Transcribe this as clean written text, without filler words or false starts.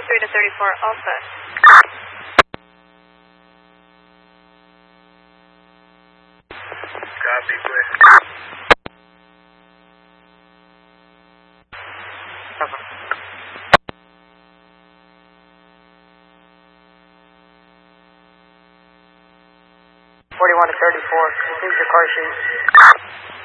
43 to 34, all set. Copy, quit. Over. 41 to 34, complete the car sheet.